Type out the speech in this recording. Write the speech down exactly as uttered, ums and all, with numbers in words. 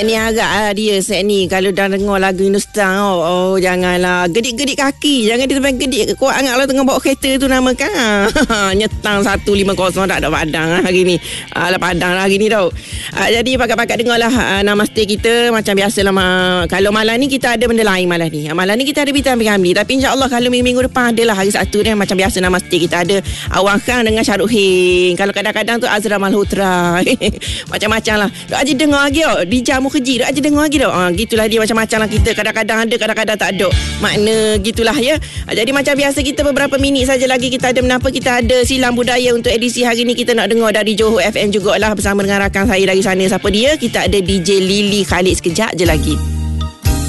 ni agak lah dia set ni. Kalau dah dengar lagu Hindustan, oh, oh janganlah gedik-gedik kaki. Jangan dia sampai gedik kuat sangat lah tengah bawa kereta tu nama kan. Nyetang satu lima kosong tak ada padang lah hari ni. Alah padang lah hari ni tau. Uh, jadi pakat-pakat dengar lah uh, namaste kita. Macam biasa lah. Ma- kalau malam ni kita ada benda lain malam ni. Uh, malam ni kita ada Bintang Piramli. Tapi insyaAllah kalau minggu-minggu depan adalah hari Sabtu ni. Macam biasa namaste kita ada Awang Khang dengan Syaruhin. Kalau kadang-kadang tu Azra Malhotra. Macam-macam lah. Duk aja dengar lagi tau. Di jamu kerja duk aja dengar lagi tau. Ha, gitulah dia macam-macam lah kita. Kadang-kadang ada, kadang-kadang tak ada. Makna gitulah ya. Ha, jadi macam biasa kita beberapa minit saja lagi kita ada menapa. Kita ada Silang Budaya untuk edisi hari ni. Kita nak dengar dari Johor F M jugalah bersama dengan rakan saya dari sana. Siapa dia? Kita ada D J Lily Khalid sekejap je lagi.